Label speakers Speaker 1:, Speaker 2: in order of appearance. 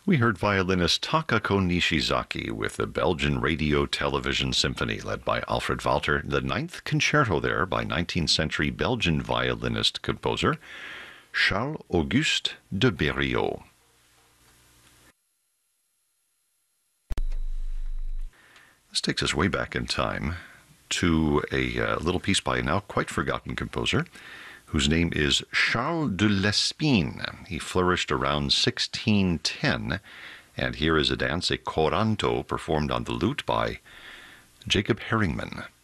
Speaker 1: We heard violinist Takako Nishizaki with the Belgian Radio Television Symphony led by Alfred Walter, the Ninth Concerto there by 19th century Belgian violinist-composer Charles-Auguste de Berriot. This takes us way back in time to a little piece by a now quite forgotten composer whose name is Charles de Lespine. He flourished around 1610, and here is a dance, a coranto, performed on the lute by Jacob Herringman.